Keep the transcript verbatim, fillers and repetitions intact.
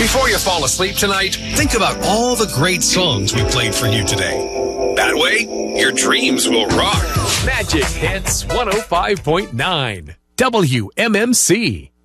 Before you fall asleep tonight, think about all the great songs we played for you today. That way, your dreams will rock. Magic Hits one oh five point nine W M M C.